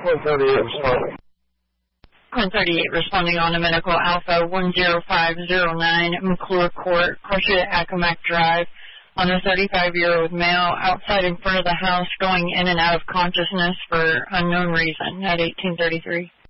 138 responding. 138 responding on to Medical Alpha 10509 McClure Court, Corsia Accomack Drive, on a 35-year-old male outside in front of the house going in and out of consciousness for unknown reason at 1833.